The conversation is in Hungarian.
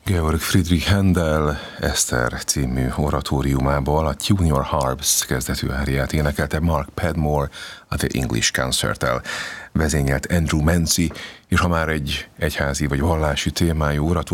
Georg Friedrich Händel Eszter című oratóriumából a Junior Harps kezdetű áriát énekelte Mark Padmore a The English Concerttel. Vezényelt Andrew Mancy, és ha már egy egyházi vagy vallási témájú oratórium